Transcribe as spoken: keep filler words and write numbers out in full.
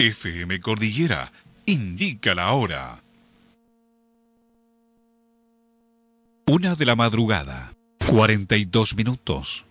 F M Cordillera indica la hora. Una de la madrugada, cuarenta y dos minutos.